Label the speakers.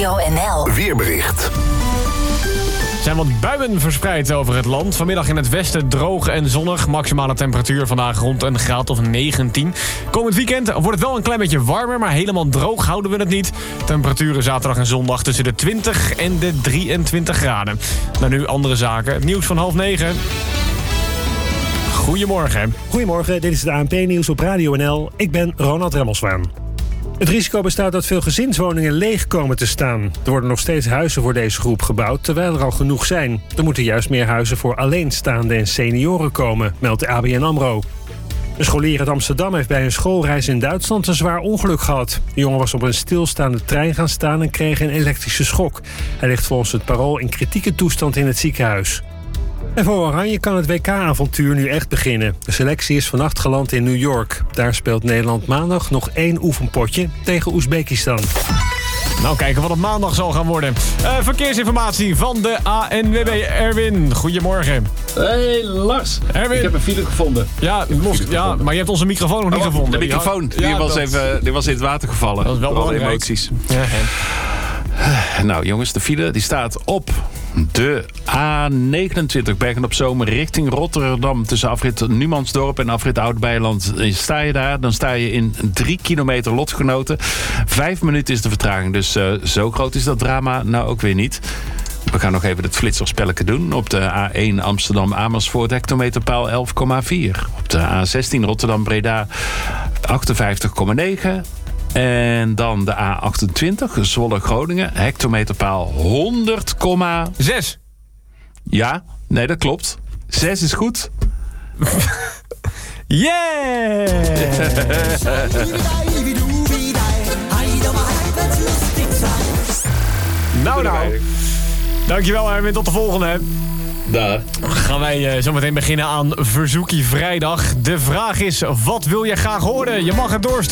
Speaker 1: Radio NL
Speaker 2: Weerbericht.
Speaker 3: Er zijn wat buien verspreid over het land. Vanmiddag in het westen droog en zonnig. Maximale temperatuur vandaag rond een graad of 19. Komend weekend wordt het wel een klein beetje warmer, maar helemaal droog houden we het niet. Temperaturen zaterdag en zondag tussen de 20 en de 23 graden. Nou, nu andere zaken. Het nieuws van 8:30. Goedemorgen.
Speaker 4: Goedemorgen, dit is het ANP-nieuws op Radio NL. Ik ben Ronald Remmelswaan. Het risico bestaat dat veel gezinswoningen leeg komen te staan. Er worden nog steeds huizen voor deze groep gebouwd, terwijl er al genoeg zijn. Er moeten juist meer huizen voor alleenstaanden en senioren komen, meldt de ABN AMRO. Een scholier uit Amsterdam heeft bij een schoolreis in Duitsland een zwaar ongeluk gehad. De jongen was op een stilstaande trein gaan staan en kreeg een elektrische schok. Hij ligt volgens het Parool in kritieke toestand in het ziekenhuis. En voor Oranje kan het WK-avontuur nu echt beginnen. De selectie is vannacht geland in New York. Daar speelt Nederland maandag nog 1 oefenpotje tegen Oezbekistan.
Speaker 3: Nou, kijken wat het maandag zal gaan worden. Verkeersinformatie van de ANWB. Erwin, goedemorgen.
Speaker 5: Hey Lars,
Speaker 3: Erwin.
Speaker 5: Ik heb een file gevonden.
Speaker 3: Ja, maar je hebt onze microfoon nog niet gevonden.
Speaker 5: De microfoon, die was in het water gevallen.
Speaker 3: Dat is wel belangrijk.
Speaker 5: Emoties.
Speaker 3: Ja.
Speaker 5: Nou jongens, de file die staat op de A29 Bergen-op-Zoom richting Rotterdam. Tussen afrit Numansdorp en afrit Oud-Beijerland. Sta je daar, dan sta je in 3 kilometer lotgenoten. 5 minuten is de vertraging, dus zo groot is dat drama nou ook weer niet. We gaan nog even het flitserspelletje doen. Op de A1 Amsterdam-Amersfoort hectometerpaal 11,4. Op de A16 Rotterdam-Breda 58,9. En dan de A28, Zwolle-Groningen, hectometerpaal 100,6. Ja, nee, dat klopt. 6 is goed.
Speaker 3: Yeah! Nou. Dankjewel, Erwin. Tot de volgende.
Speaker 5: Daar.
Speaker 3: Gaan wij zometeen beginnen aan Verzoekie Vrijdag. De vraag is, wat wil je graag horen? Je mag het doorsturen.